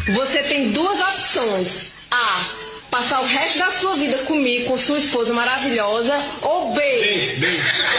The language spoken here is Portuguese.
Você tem duas opções. A. Passar o resto da sua vida comigo, com sua esposa maravilhosa. Ou B.